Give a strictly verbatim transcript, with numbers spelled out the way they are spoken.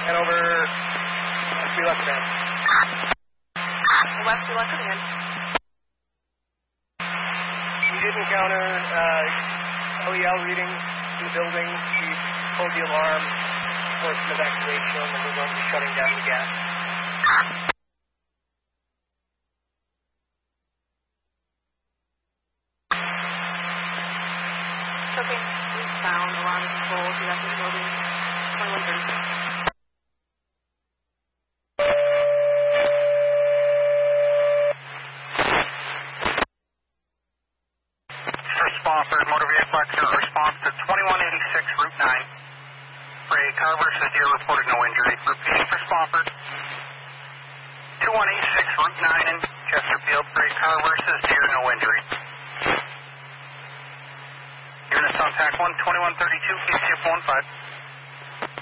And over three left man. West three left coming in. We did encounter uh, L E L readings in the building. We pulled the alarm for some evacuation, and we're going to be shutting down the gas. Okay, we found alarm control to that building. twenty-one thirty-six. Spofford, motor vehicle accident response to twenty-one eighty-six Route nine. For a car versus deer reported no injury. Repeating for Spofford. twenty-one eighty-six Route nine in Chesterfield. For a car versus deer, no injury. Units on T A C one, twenty-one thirty-two, K C F one five.